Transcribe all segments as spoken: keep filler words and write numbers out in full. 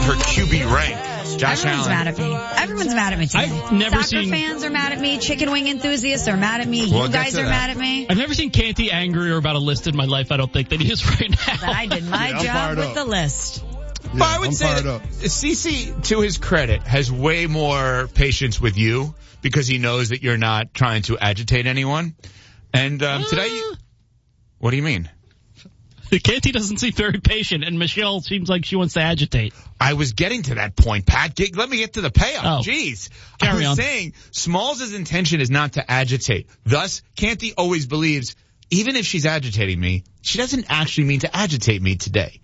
her Q B rank. Josh Everyone's Allen. mad at me. Everyone's mad at me today. I've never Soccer seen- fans are mad at me. Chicken wing enthusiasts are mad at me. We'll you get guys to are that. mad at me. I've never seen Canty angrier about a list in my life, I don't think, than he is right now. But I did my Yeah, I'm job fired with up. the list. Yeah, But I would I'm say fired that up. Cece, to his credit, has way more patience with you because he knows that you're not trying to agitate anyone. And um, today, you, what do you mean? Canty doesn't seem very patient, and Michelle seems like she wants to agitate. I was getting to that point, Pat. Get, let me get to the payoff. Oh. Jeez. Carry I was on. saying Smalls' intention is not to agitate. Thus, Canty always believes, even if she's agitating me, she doesn't actually mean to agitate me today.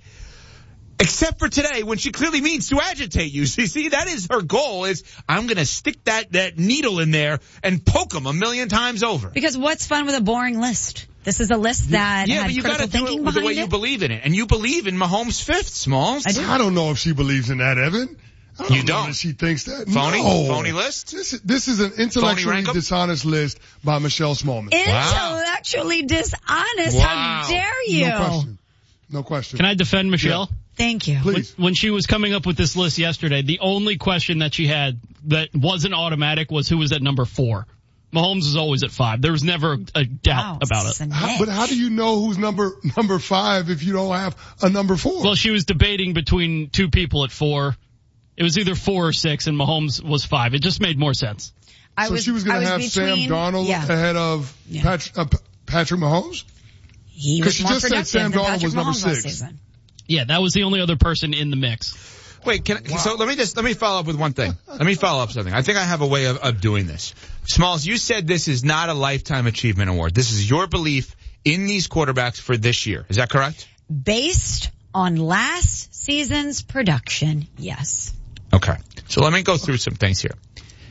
Except for today, when she clearly means to agitate you. See, see, that is her goal, is I'm going to stick that, that needle in there and poke him a million times over. Because what's fun with a boring list? This is a list that Yeah, had but you critical got to do thinking it with the behind way you it. believe in it. And you believe in Mahomes' fifth, Smalls. I do. I don't know if she believes in that, Evan. I don't You know don't? that she thinks that. Phony? No. Phony list? This is, this is an intellectually rank 'em? dishonest list by Michelle Smallman. Intellectually dishonest. Wow. How dare you? No question. No question. Can I defend Michelle? Thank you. When, Please. when she was coming up with this list yesterday, the only question that she had that wasn't automatic was who was at number four. Mahomes was always at five. There was never a doubt Wow, about it. Snake. How, but how do you know who's number number five if you don't have a number four? Well, she was debating between two people at four. It was either four or six, and Mahomes was five. It just made more sense. I so was, she was going I to have between, Sam Darnold yeah. ahead of Yeah. Patrick, uh, P- Patrick Mahomes? He 'Cause was she more just said productive Sam than Darnold Patrick was number Mahomes last six. season. Yeah, that was the only other person in the mix. Wait, can I, so let me just, let me follow up with one thing. Let me follow up something. I think I have a way of, of doing this. Smalls, you said this is not a lifetime achievement award. This is your belief in these quarterbacks for this year. Is that correct? Based on last season's production, yes. Okay. So let me go through some things here.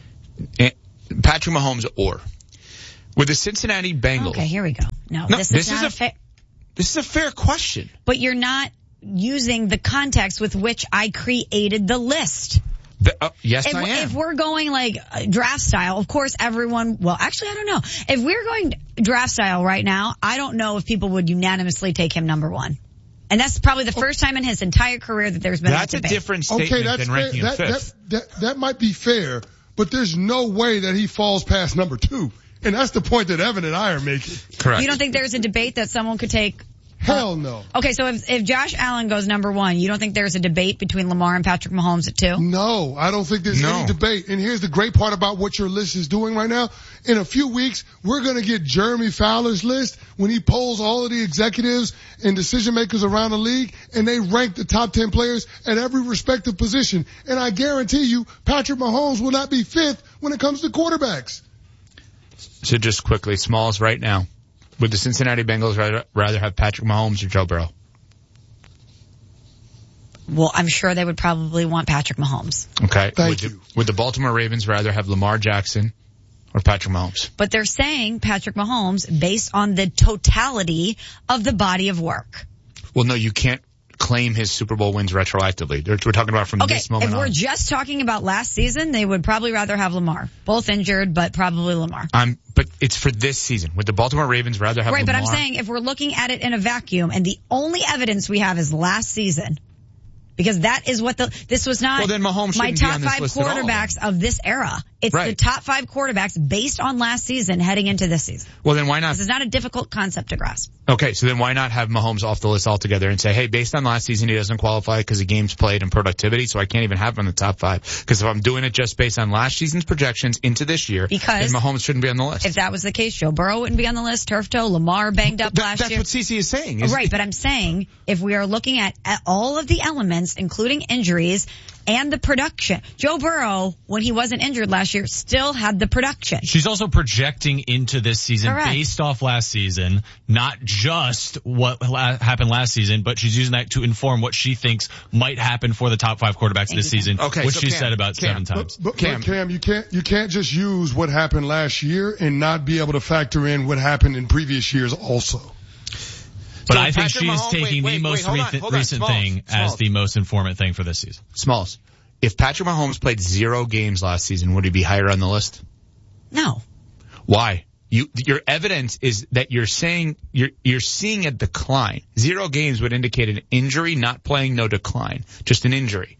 Eh, Patrick Mahomes or with the Cincinnati Bengals. Okay, here we go. No, No, this, this is is not a- a fair. This is a fair question. But you're not using the context with which I created the list. The, uh, yes, If, I am. if we're going like uh, draft style, of course everyone, well actually I don't know. If we're going draft style right now, I don't know if people would unanimously take him number one. And that's probably the first time in his entire career that there's been That's a a debate. different statement Okay, that's than fair. ranking him That, fifth. that, that, that might be fair, but there's no way that he falls past number two. And that's the point that Evan and I are making. Correct. You don't think there's a debate that someone could take? Hell no. Okay, so if, if Josh Allen goes number one, you don't think there's a debate between Lamar and Patrick Mahomes at two? No, I don't think there's No. any debate. And here's the great part about what your list is doing right now. In a few weeks, we're going to get Jeremy Fowler's list when he polls all of the executives and decision makers around the league, and they rank the top ten players at every respective position. And I guarantee you, Patrick Mahomes will not be fifth when it comes to quarterbacks. So just quickly, Smalls right now. Would the Cincinnati Bengals rather, rather have Patrick Mahomes or Joe Burrow? Well, I'm sure they would probably want Patrick Mahomes. Okay. Thank would, you. The, would the Baltimore Ravens rather have Lamar Jackson or Patrick Mahomes? But they're saying Patrick Mahomes based on the totality of the body of work. Well, no, you can't claim his Super Bowl wins retroactively. They're, we're talking about from Okay, this moment if we're on. just talking about last season, they would probably rather have Lamar. Both injured, but probably Lamar. I'm, but it's for this season. Would the Baltimore Ravens rather have Right, but Lamar? I'm saying if we're looking at it in a vacuum and the only evidence we have is last season, because that is what the, this was not Well, then Mahomes my shouldn't be top on this five list at all, quarterbacks of this era. It's Right. the top five quarterbacks based on last season heading into this season. Well, then why not? This is not a difficult concept to grasp. Okay, so then why not have Mahomes off the list altogether and say, hey, based on last season, he doesn't qualify because of games played and productivity, so I can't even have him in the top five. Because if I'm doing it just based on last season's projections into this year, Because then Mahomes shouldn't be on the list. If that was the case, Joe Burrow wouldn't be on the list, turf toe, Lamar banged up That- last that's year. what Cece is saying. Is Right, but I'm saying if we are looking at, at all of the elements, including injuries and the production, Joe Burrow, when he wasn't injured last year, still had the production. She's also projecting into this season Correct. based off last season, not just what la- happened last season, but she's using that to inform what she thinks might happen for the top five quarterbacks Thank this you, season, Okay, which so she Cam, said about Cam, seven times. But, but Cam. Cam. Cam, you can't you can't just use what happened last year and not be able to factor in what happened in previous years also. But So I think Patrick she is Mahomes- taking wait, wait, the most wait, hold on, recent, hold on. recent Smalls, thing Smalls. as the most informant thing for this season. Smalls. If Patrick Mahomes played zero games last season, would he be higher on the list? No. Why? You, your evidence is that you're saying you're you're seeing a decline. Zero games would indicate an injury, not playing, no decline, just an injury.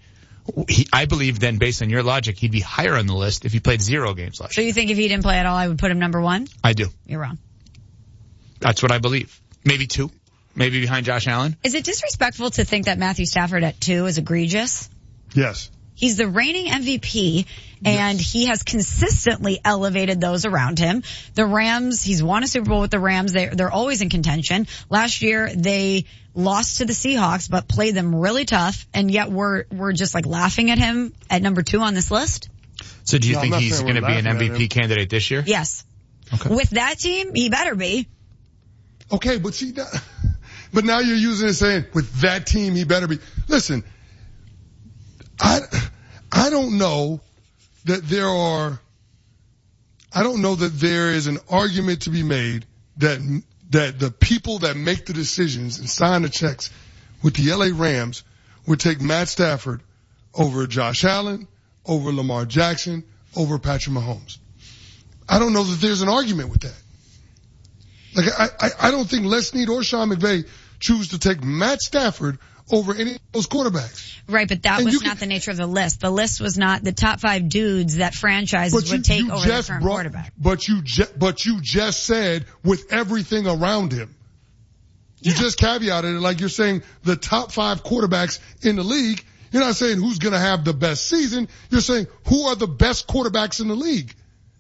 he, I believe then, based on your logic, he'd be higher on the list if he played zero games last So year. you think if he didn't play at all, I would put him number one? I do. You're wrong. That's what I believe. Maybe two. Maybe behind Josh Allen. Is it disrespectful to think that Matthew Stafford at two is egregious? Yes. He's the reigning M V P, and Yes. he has consistently elevated those around him. The Rams, he's won a Super Bowl with the Rams. They're, they're always in contention. Last year, they lost to the Seahawks, but played them really tough, and yet we're, we're just like laughing at him at number two on this list? So do you No, I'm think not he's saying going to we're be an M laughing V at P him. candidate this year? Yes. Okay. With that team, he better be. Okay, but see, that, but now you're using it saying, with that team, he better be. Listen, I, I don't know that there are, I don't know that there is an argument to be made that, that the people that make the decisions and sign the checks with the L A Rams would take Matt Stafford over Josh Allen, over Lamar Jackson, over Patrick Mahomes. I don't know that there's an argument with that. Like, I, I, I don't think Les Snead or Sean McVay choose to take Matt Stafford over any of those quarterbacks. Right, but that And was you not can- the nature of the list. The list was not the top five dudes that franchises But you, would take you over their just current brought, quarterback. but you, ju- but you just said with everything around him. You Yeah. just caveated it like you're saying the top five quarterbacks in the league. You're not saying who's going to have the best season. You're saying who are the best quarterbacks in the league.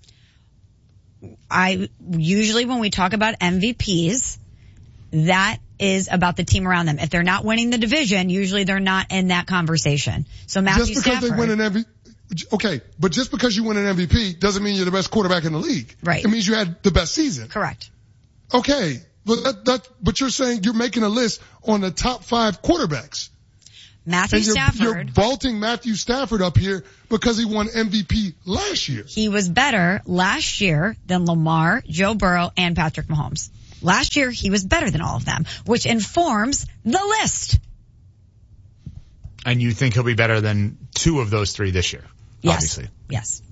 I usually when we talk about M V Ps, that is about the team around them. If they're not winning the division, usually they're not in that conversation. So Matthew Just because Stafford, they win an M V P, okay, but just because you win an M V P doesn't mean you're the best quarterback in the league. Right. It means you had the best season. correct. Okay, but that, that, but you're saying you're making a list on the top five quarterbacks. Matthew And you're, Stafford, you're vaulting Matthew Stafford up here because he won M V P last year. he was better last year than Lamar, Joe Burrow, and Patrick Mahomes. Last year, he was better than all of them, which informs the list. And you think he'll be better than two of those three this year? Yes. Obviously. Yes.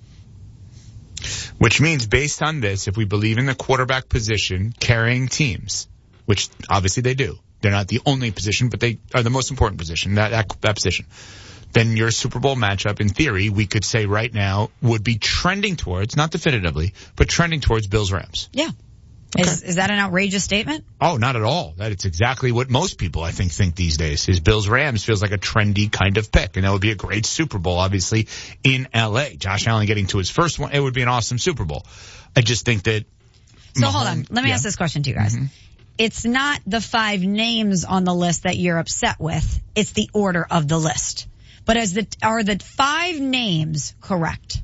Which means based on this, if we believe in the quarterback position carrying teams, which obviously they do, they're not the only position, but they are the most important position, that, that, that position, then your Super Bowl matchup, in theory, we could say right now, would be trending towards, not definitively, but trending towards Bills-Rams. Yeah. Is, is that an outrageous statement? Oh, not at all. That it's exactly what most people, I think, think these days. Is Bills-Rams feels like a trendy kind of pick, and that would be a great Super Bowl, obviously, in L A. Josh Allen getting to his first one, it would be an awesome Super Bowl. I just think that... So Mahomes- hold on. Let me yeah. ask this question to you guys. It's not the five names on the list that you're upset with. It's the order of the list. But as the, are the five names correct?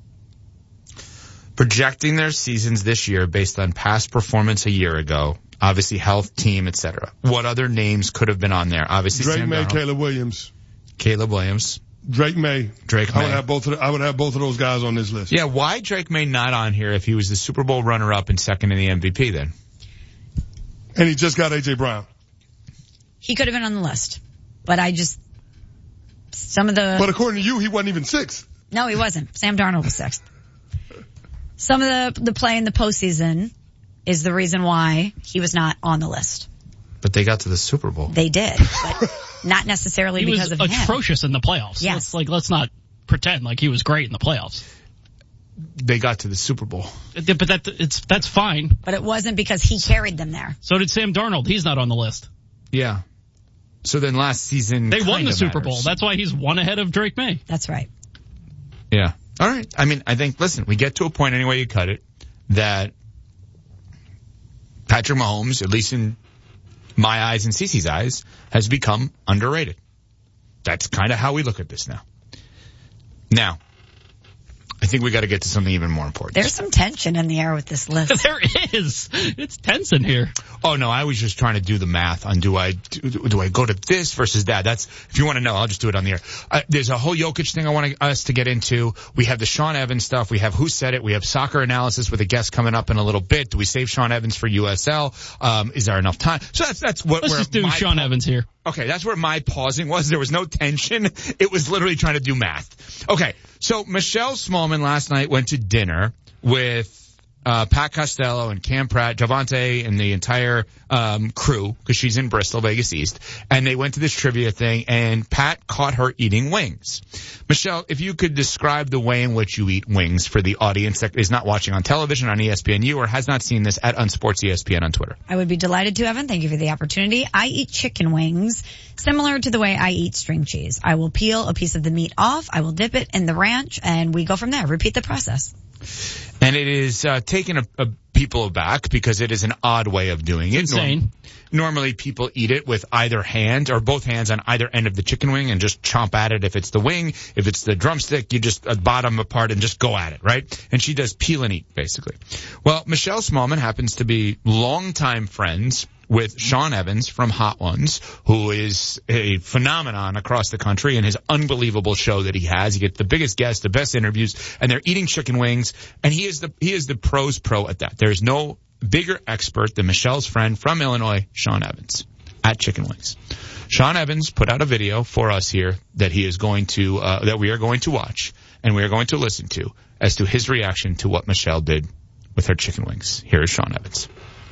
Projecting their seasons this year based on past performance a year ago, obviously health, team, et cetera. What other names could have been on there? Obviously, Drake Sam May, Darnold, Caleb Williams. Caleb Williams, Drake May. Drake I would May. have both of the, I would have both of those guys on this list. Yeah, why Drake May not on here if he was the Super Bowl runner-up and second in the M V P then? And he just got A J Brown. He could have been on the list. But I just, some of the, But according to you, he wasn't even sixth. no, he wasn't. Sam Darnold was sixth. Some of the, the play in the postseason is the reason why he was not on the list. But they got to the Super Bowl. They did, but not necessarily He because was of him. atrocious in the playoffs. Yes. Let's, like, let's not pretend like he was great in the playoffs. They got to the Super Bowl. But that, it's, that's fine. But it wasn't because he carried them there. So did Sam Darnold. He's not on the list. Yeah. So then last season They won kinda the Super matters. Bowl. That's why he's one ahead of Drake May. That's right. Yeah. All right. I mean, I think, listen, we get to a point anyway you cut it that Patrick Mahomes, at least in my eyes and Cece's eyes, has become underrated. That's kind of how we look at this now. Now, I think we got to get to something even more important. There's some tension in the air with this list. There is. It's tense in here. Oh no, I was just trying to do the math on do I do, do I go to this versus that. That's if you want to know, I'll just do it on the air. Uh, there's a whole Jokic thing I want us to get into. We have the Sean Evans stuff. We have who said it. We have soccer analysis with a guest coming up in a little bit. Do we save Sean Evans for U S L? Um, is there enough time? So that's that's what Let's we're just do Sean Evans here. Okay, that's where my pausing was. There was no tension. It was literally trying to do math. Okay, so Michelle Smallman last night went to dinner with uh, Pat Costello and Cam Pratt, Javante, and the entire um, crew, because she's in Bristol, Vegas East, and they went to this trivia thing, and Pat caught her eating wings. Michelle, if you could describe the way in which you eat wings for the audience that is not watching on television on E S P N U or has not seen this at Unsports E S P N on Twitter. I would be delighted to, Evan. Thank you for the opportunity. I eat chicken wings similar to the way I eat string cheese. I will peel a piece of the meat off. I will dip it in the ranch, and we go from there. Repeat the process. And it is uh, taken a, a people aback because it is an odd way of doing it. Insane. Norm- normally people eat it with either hand or both hands on either end of the chicken wing and just chomp at it. If it's the wing, if it's the drumstick, you just uh, bottom apart and just go at it, right? And she does peel and eat, basically. Well, Michelle Smallman happens to be longtime friends with Sean Evans from Hot Ones, who is a phenomenon across the country in his unbelievable show that he has. He gets the biggest guests, the best interviews, and they're eating chicken wings, and he is the he is the pros pro at that. There is no bigger expert than Michelle's friend from Illinois, Sean Evans, at chicken wings. Sean Evans put out a video for us here that he is going to uh, that we are going to watch and we are going to listen to as to his reaction to what Michelle did with her chicken wings. Here is Sean Evans.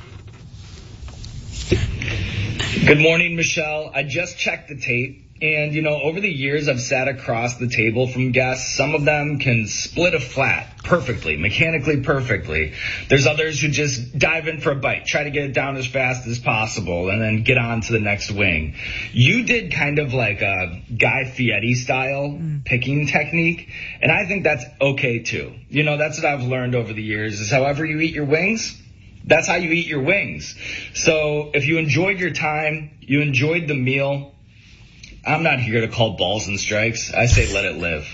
Good morning, Michelle. I just checked the tape, and, you know, over the years I've sat across the table from guests. Some of them can split a flat perfectly, mechanically perfectly. There's others who just dive in for a bite, try to get it down as fast as possible, and then get on to the next wing. You did kind of like a Guy Fieri style mm. picking technique, and I think that's okay, too. You know, that's what I've learned over the years, is however you eat your wings, that's how you eat your wings. So if you enjoyed your time, you enjoyed the meal, I'm not here to call balls and strikes. I say let it live.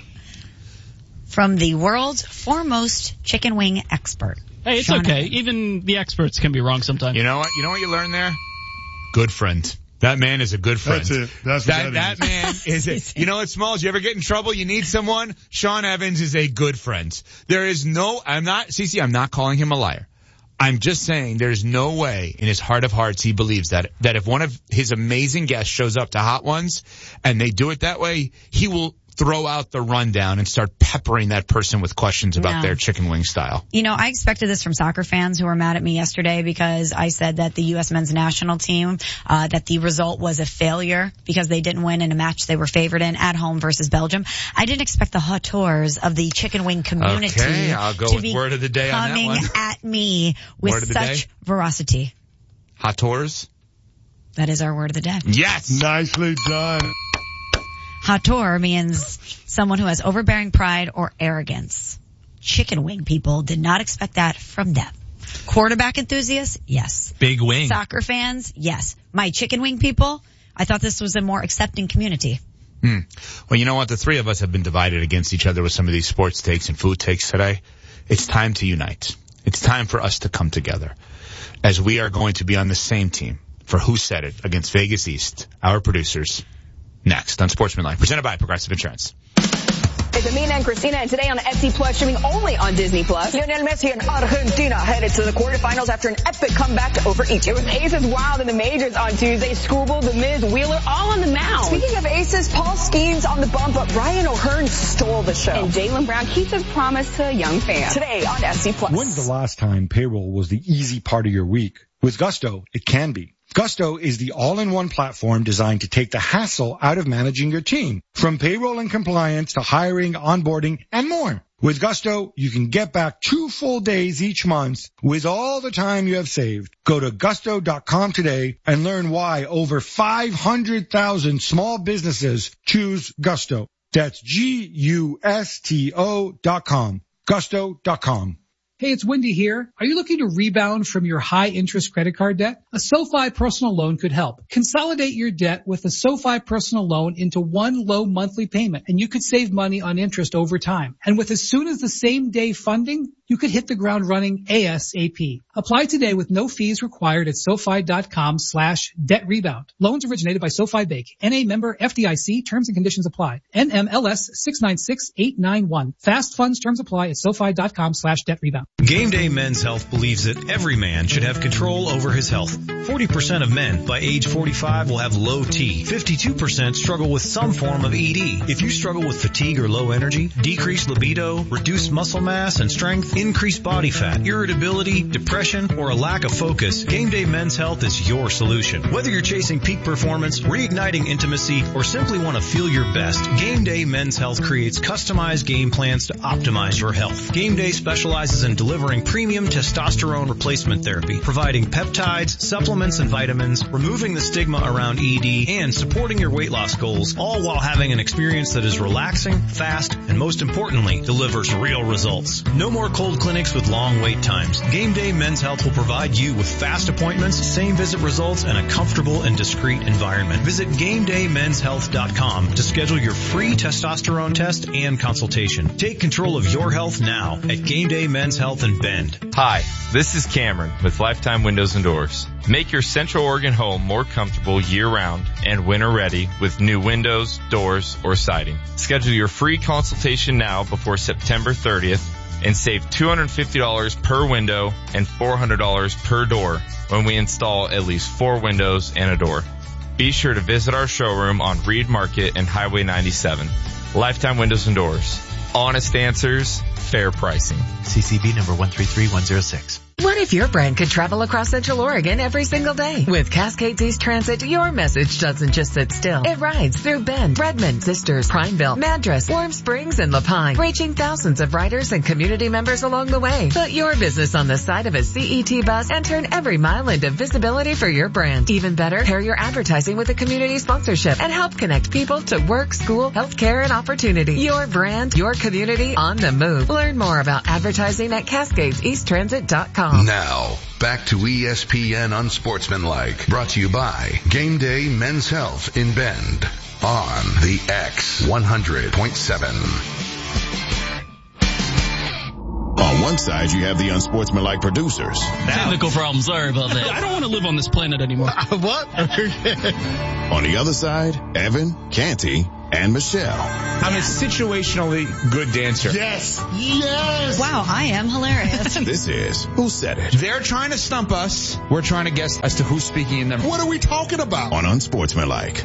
From the world's foremost chicken wing expert. Hey, it's Sean okay. Evans. Even the experts can be wrong sometimes. You know what? You know what you learned there? Good friend. That man is a good friend. That's it. That's that, what that, that man is it. You know what, Smalls? You ever get in trouble? You need someone? Sean Evans is a good friend. There is no, I'm not, Cece, I'm not calling him a liar. I'm just saying there's no way in his heart of hearts he believes that, that if one of his amazing guests shows up to Hot Ones and they do it that way, he will throw out the rundown and start peppering that person with questions about No. their chicken wing style. You know, I expected this from soccer fans who were mad at me yesterday because I said that the U S men's national team, uh, that the result was a failure because they didn't win in a match they were favored in at home versus Belgium. I didn't expect the hauteurs of the chicken wing community Okay, I'll go to with be word of the day on that coming one. at me with Word of the such day? veracity. Hot tours? That is our word of the day. Yes! Nicely done. Hauteur means someone who has overbearing pride or arrogance. Chicken wing people did not expect that from them. Quarterback enthusiasts, yes. Big wing. Soccer fans, yes. My chicken wing people, I thought this was a more accepting community. Hmm. Well, you know what? The three of us have been divided against each other with some of these sports takes and food takes today. It's time to unite. It's time for us to come together as we are going to be on the same team for Who Said It against Vegas East, our producers. Next on Sportsmanlike, presented by Progressive Insurance. It's Amina and Christina, and today on F C Plus, streaming only on Disney Plus. Lionel Messi and Argentina headed to the quarterfinals after an epic comeback over Egypt. It was Aces Wild in the majors on Tuesday. Scooble, The Miz, Wheeler, all on the mound. Speaking of Aces, Paul Skeens on the bump, but Ryan O'Hearn stole the show. And Jaylen Brown keeps his promise to a young fan. Today on F C Plus. When's the last time payroll was the easy part of your week? With Gusto, it can be. Gusto is the all-in-one platform designed to take the hassle out of managing your team, from payroll and compliance to hiring, onboarding, and more. With Gusto, you can get back two full days each month with all the time you have saved. Go to gusto dot com today and learn why over five hundred thousand small businesses choose Gusto. That's G U S T O dot com. gusto dot com. Hey, it's Wendy here. Are you looking to rebound from your high-interest credit card debt? A SoFi personal loan could help. Consolidate your debt with a SoFi personal loan into one low monthly payment, and you could save money on interest over time. And with as soon as the same day funding, you could hit the ground running ASAP. Apply today with no fees required at SoFi dot com slash debt rebound. Loans originated by SoFi Bank. N A member F D I C. Terms and conditions apply. N M L S six nine six eight nine one. Fast funds terms apply at SoFi dot com slash debt rebound. Game Day Men's Health believes that every man should have control over his health. forty percent of men by age forty-five will have low T. fifty-two percent struggle with some form of E D. If you struggle with fatigue or low energy, decreased libido, reduced muscle mass and strength, increased body fat, irritability, depression, or a lack of focus, Game Day Men's Health is your solution. Whether you're chasing peak performance, reigniting intimacy, or simply want to feel your best, Game Day Men's Health creates customized game plans to optimize your health. Game Day specializes in delivering premium testosterone replacement therapy, providing peptides, supplements, and vitamins, removing the stigma around E D, and supporting your weight loss goals, all while having an experience that is relaxing, fast, and most importantly, delivers real results. No more cold clinics with long wait times. Game Day Men's Health will provide you with fast appointments, same visit results, and a comfortable and discreet environment. Visit game day men's health dot com to schedule your free testosterone test and consultation. Take control of your health now at Game Day Men's Health in Bend. Hi, this is Cameron with Lifetime Windows and Doors. Make your Central Oregon home more comfortable year-round and winter-ready with new windows, doors, or siding. Schedule your free consultation now before September thirtieth and save two hundred fifty dollars per window and four hundred dollars per door when we install at least four windows and a door. Be sure to visit our showroom on Reed Market and Highway ninety-seven. Lifetime Windows and Doors. Honest answers, fair pricing. C C B number one three three one zero six. What if your brand could travel across Central Oregon every single day? With Cascades East Transit, your message doesn't just sit still. It rides through Bend, Redmond, Sisters, Prineville, Madras, Warm Springs, and LaPine, reaching thousands of riders and community members along the way. Put your business on the side of a C E T bus and turn every mile into visibility for your brand. Even better, pair your advertising with a community sponsorship and help connect people to work, school, healthcare, and opportunity. Your brand, your community, on the move. Learn more about advertising at cascades east transit dot com. Now, back to E S P N Unsportsmanlike, brought to you by Game Day Men's Health in Bend on the X one hundred point seven. On one side, you have the unsportsmanlike producers. Technical problem, sorry about that. I don't want to live on this planet anymore. What? On the other side, Evan, Canty, and Michelle. I'm a situationally good dancer. Yes. Yes. Wow, I am hilarious. This is Who Said It? They're trying to stump us. We're trying to guess as to who's speaking in them. What are we talking about? On Unsportsmanlike.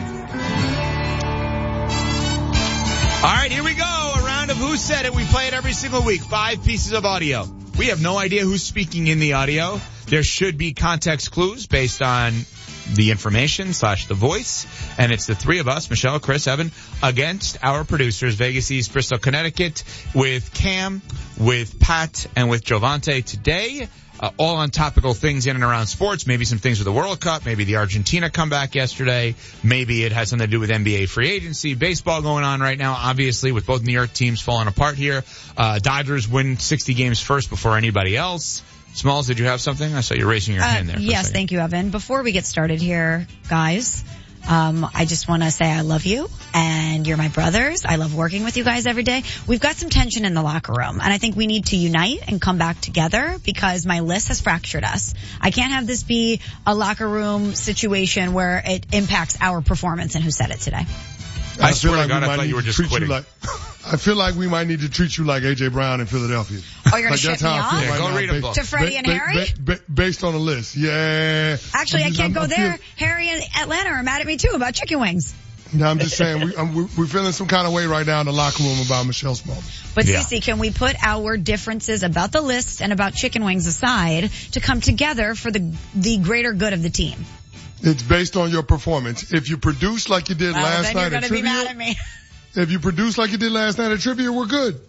All right, here we go. A round of Who Said It. We play it every single week. Five pieces of audio. We have no idea who's speaking in the audio. There should be context clues based on the information slash the voice. And it's the three of us, Michelle, Chris, Evan, against our producers, Vegas East, Bristol, Connecticut, with Cam, with Pat, and with Jovante today. Uh, all on topical things in and around sports, maybe some things with the World Cup, maybe the Argentina comeback yesterday, maybe it has something to do with N B A free agency, baseball going on right now, obviously, with both New York teams falling apart here. Uh, Dodgers win sixty games first before anybody else. Smalls, did you have something? I saw you raising your uh, hand there. Yes, thank you, Evan. Before we get started here, guys, um, I just want to say I love you, and you're my brothers. I love working with you guys every day. We've got some tension in the locker room, and I think we need to unite and come back together because my list has fractured us. I can't have this be a locker room situation where it impacts our performance and Who Said It today. I, I swear to God, I thought you were just quitting. You like, I feel like we might need to treat you like A J Brown in Philadelphia. Oh, you're like going to shut me off? Right go now, read a book. To Freddie ba- and ba- Harry? Ba- ba- based on a list, yeah. Actually, I'm I can't just, go I'm, there. I'm feel- Harry and Atlanta are mad at me too about chicken wings. No, I'm just saying we, I'm, we're feeling some kind of way right now in the locker room about Michelle Smallman. But yeah. Cece, can we put our differences about the list and about chicken wings aside to come together for the the greater good of the team? It's based on your performance. If you produce like you did well, last then night you're at gonna trivia, be mad at me. If you produce like you did last night at trivia, we're good.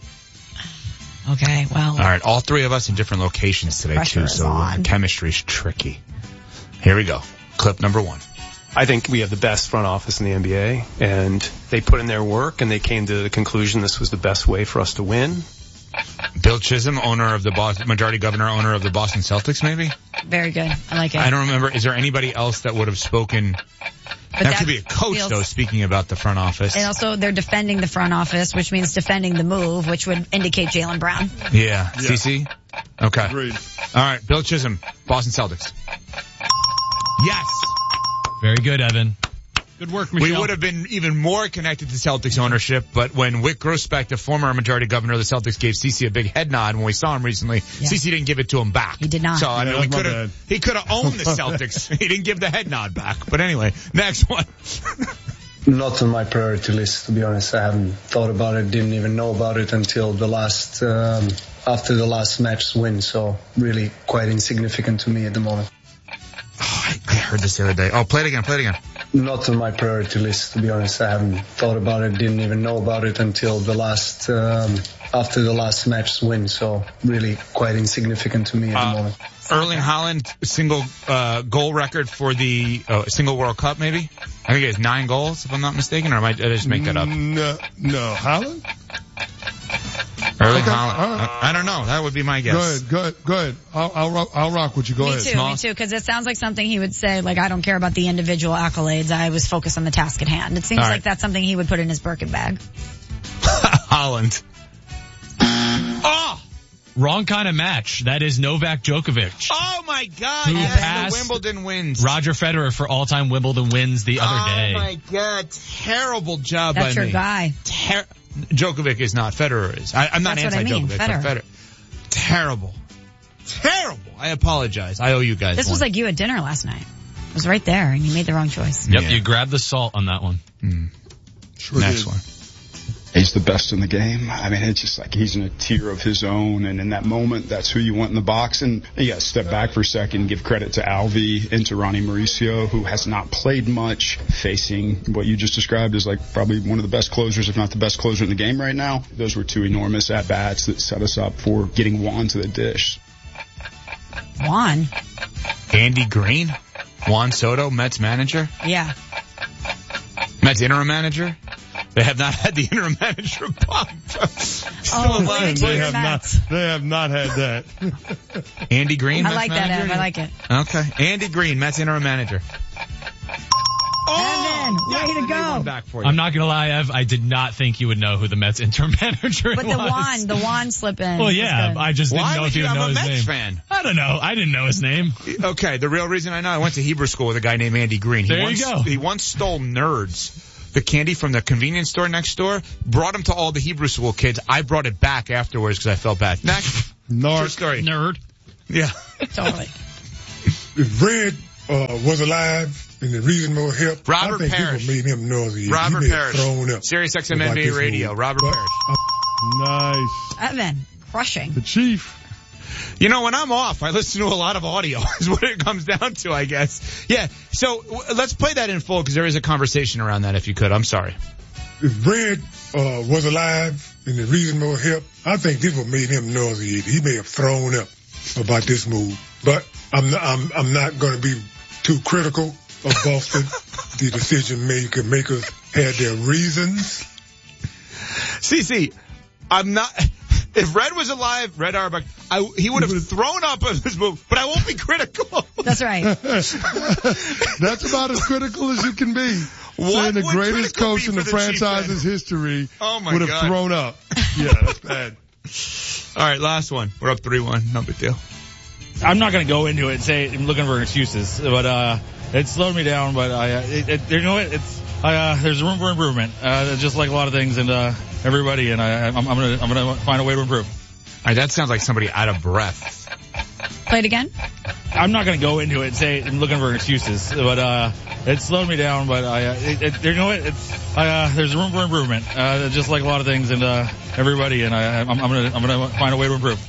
Okay, well. All right, all three of us in different locations today too, so the chemistry's tricky. Here we go. Clip number one. I think we have the best front office in the N B A, and they put in their work, and they came to the conclusion this was the best way for us to win. Bill Chisholm, owner of the Boston, majority governor, owner of the Boston Celtics, maybe? Very good. I like it. I don't remember. Is there anybody else that would have spoken? But that could be a coach, feels, though, speaking about the front office. And also, they're defending the front office, which means defending the move, which would indicate Jaylen Brown. Yeah. yeah. C C? Okay. Agreed. All right. Bill Chisholm, Boston Celtics. Yes. Very good, Evan. Good work, Michelle. We would have been even more connected to Celtics ownership, but when Wick Grossbeck, the former majority governor of the Celtics, gave Cece a big head nod when we saw him recently, yeah. Cece didn't give it to him back. He did not. So, I yeah, mean, we could have, he could have owned the Celtics. He didn't give the head nod back. But anyway, next one. Not on my priority list, to be honest. I haven't thought about it, didn't even know about it until the last, um, after the last match's win. So really quite insignificant to me at the moment. Oh, I heard this the other day. Oh, play it again, play it again. Not on my priority list, to be honest. I haven't thought about it, didn't even know about it until the last, um, after the last match's win. So really quite insignificant to me at uh, the moment. Erling Haaland, single uh, goal record for the uh, single World Cup, maybe? I think he has nine goals, if I'm not mistaken, or am I, did I just make that up? No, no, Haaland? Erling Okay, Haaland. all right. I, I don't know. That would be my guess. Go ahead, go ahead, go ahead. I'll, I'll, rock, I'll rock with you. Go me ahead. too, Small. me too, because it sounds like something he would say, like, I don't care about the individual accolades. I was focused on the task at hand. It seems All right. like that's something he would put in his Birkin bag. Haaland. Oh! Wrong kind of match. That is Novak Djokovic. Oh my God! Who Yes, passed the Wimbledon wins. Roger Federer for all-time Wimbledon wins the other oh day. Oh my God! Terrible job That's by your me. guy. Ter- Djokovic is not. Federer is. I, I'm not That's what I mean, anti-Djokovic, Federer. but Federer. Terrible. Terrible. I apologize. I owe you guys This one. was like you at dinner last night. It was right there, and you made the wrong choice. Yep, Yeah. you grabbed the salt on that one. Mm. Sure Next did. one. He's the best in the game. I mean, it's just like he's in a tier of his own, and in that moment, that's who you want in the box. And you got to step back for a second, give credit to Alvi and to Ronnie Mauricio, who has not played much, facing what you just described as like probably one of the best closers, if not the best closer in the game right now. Those were two enormous at-bats that set us up for getting Juan to the dish. Juan? Andy Green, Juan Soto, Mets manager, Yeah. Mets interim manager. They have not had the interim manager pump. Oh, way to They your have Mets. not, they have not had that. Andy Green, I Mets like that, manager? Ev. I like it. Okay. Andy Green, Mets interim manager. Evan, way to go. Back for you. I'm not going to lie, Ev, I did not think you would know who the Mets interim manager But was. the Juan, the Juan slip in. Well, was yeah, good. I just didn't Why know would if you you? would I'm know a his Mets name. fan. I don't know. I didn't know his name. Okay, the real reason I know, I went to Hebrew school with a guy named Andy Green. He There you once, go. He once stole Nerds, the candy from the convenience store next door, brought him to all the Hebrew school kids. I brought it back afterwards because I felt bad. Next. Narc. True story. Nerd. Yeah. Totally. If Red uh, was alive and the reason more help, Robert I think Parrish. people made him nauseous. Robert he may have Parrish. thrown up Sirius X M about N B A this Radio. move. Robert But, Parrish. Nice. Evan, crushing. The Chief. You know, when I'm off, I listen to a lot of audio is what it comes down to, I guess. Yeah, so w- let's play that in full because there is a conversation around that if you could. I'm sorry. If Red uh, was alive and the reason more help, I think this would made him nauseated. He may have thrown up about this move. But I'm not, I'm, I'm not going to be too critical of Boston. The decision maker makers had their reasons. C C, I'm not... If Red was alive, Red Auerbach, I, he would have thrown up on this move, but I won't be critical. That's right. That's about as critical as you can be. What Saying the would greatest critical coach be in the for the Chiefs, franchise's history Oh, my would have God. thrown up. Yeah, that's bad. All right, last one. We're up three one. No big deal. I'm not going to go into it and say I'm looking for excuses, but uh, it slowed me down. But I, uh, it, it, you know what? It's uh, there's room for improvement, uh, just like a lot of things, and uh, everybody. And I, I'm, I'm gonna I'm gonna find a way to improve. All right, that sounds like somebody out of breath. Play it again. I'm not going to go into it and say I'm looking for excuses, but uh, it slowed me down. But I, uh, it, it, you know what? It's uh, there's room for improvement, uh, just like a lot of things, and uh, everybody. And I, I'm, I'm gonna I'm gonna find a way to improve.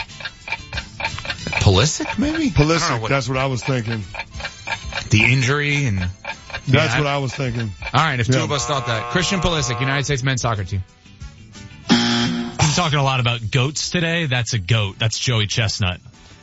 Pulisic, maybe? Pulisic, what- that's what I was thinking. The injury and... That's Yeah, what I was thinking. All right, if two Yeah. of us thought that. Christian Pulisic, United States men's soccer team. I'm talking a lot about goats today. That's a goat. That's Joey Chestnut.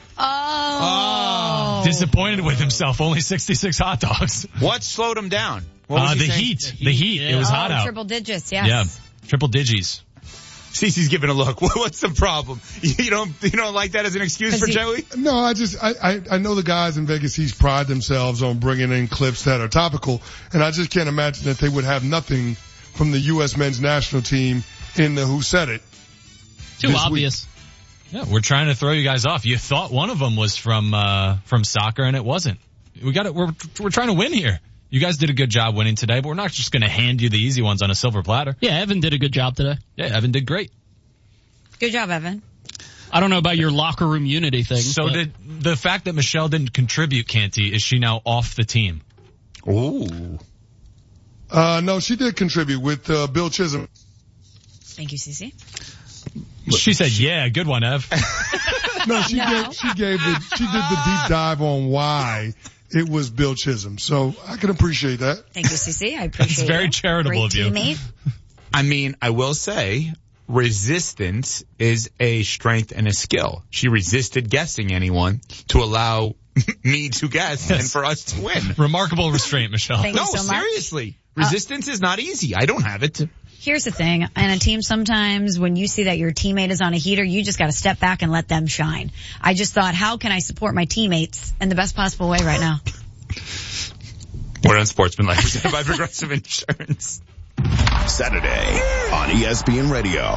Oh. Disappointed with himself. Only sixty-six hot dogs. What slowed him down? What was Uh, he the saying? heat. The heat. It was oh, hot out. triple digits, yes. Yeah. Triple digis. Cece's giving a look. What's the problem? You don't you don't like that as an excuse for he- Joey? No, I just, I, I, I know the guys in Vegas East pride themselves on bringing in clips that are topical, and I just can't imagine that they would have nothing from the U S men's national team in the Who Said It. Too this obvious. Yeah, we're trying to throw you guys off. You thought one of them was from uh from soccer, and it wasn't. We got it. We're we're trying to win here. You guys did a good job winning today, but we're not just going to hand you the easy ones on a silver platter. Yeah, Evan did a good job today. Yeah, Evan did great. Good job, Evan. I don't know about your locker room unity thing. So but did the fact that Michelle didn't contribute, Canty, is she now off the team? Ooh. Uh, no, she did contribute with uh, Bill Chisholm. Thank you, Cece. She said, yeah, good one, Ev. No, she No. gave, she gave the, she did the deep dive on why it was Bill Chisholm. So I can appreciate that. Thank you, Cece. I appreciate It's very you. charitable Great of you. teammate. I mean, I will say resistance is a strength and a skill. She resisted guessing anyone to allow me to guess Yes. and for us to win. Remarkable restraint, Michelle. Thank No, you so much. seriously. Resistance is not easy. I don't have it. Here's the thing, in a team sometimes when you see that your teammate is on a heater, you just gotta step back and let them shine. I just thought, how can I support my teammates in the best possible way right now? We're on Sportsmanlike, presented by Progressive Insurance. Saturday on E S P N Radio.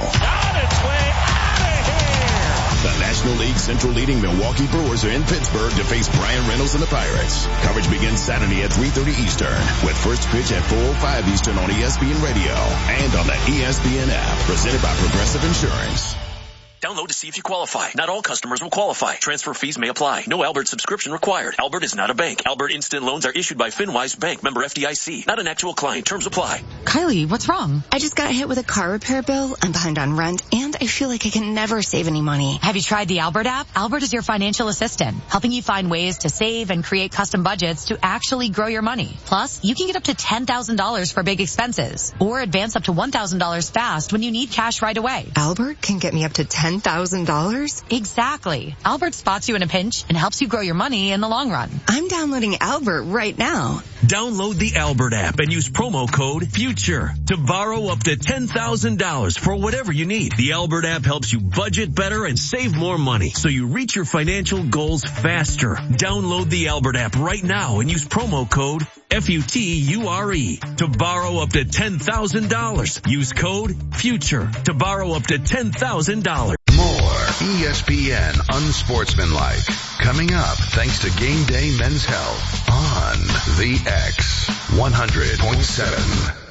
The National League Central leading Milwaukee Brewers are in Pittsburgh to face Brian Reynolds and the Pirates. Coverage begins Saturday at three thirty Eastern with first pitch at four oh five Eastern on E S P N Radio and on the E S P N app presented by Progressive Insurance. Download to see if you qualify. Not all customers will qualify. Transfer fees may apply. No Albert subscription required. Albert is not a bank. Albert Instant Loans are issued by FinWise Bank, member F D I C. Not an actual client. Terms apply. Kylie, what's wrong? I just got hit with a car repair bill. I'm behind on rent, and I feel like I can never save any money. Have you tried the Albert app? Albert is your financial assistant, helping you find ways to save and create custom budgets to actually grow your money. Plus, you can get up to ten thousand dollars for big expenses, or advance up to one thousand dollars fast when you need cash right away. Albert can get me up to ten thousand dollars? Exactly. Albert spots you in a pinch and helps you grow your money in the long run. I'm downloading Albert right now. Download the Albert app and use promo code FUTURE to borrow up to ten thousand dollars for whatever you need. The Albert app helps you budget better and save more money so you reach your financial goals faster. Download the Albert app right now and use promo code F U T U R E to borrow up to ten thousand dollars. Use code FUTURE to borrow up to ten thousand dollars. More E S P N Unsportsmanlike coming up thanks to Game Day Men's Health on the X one hundred point seven.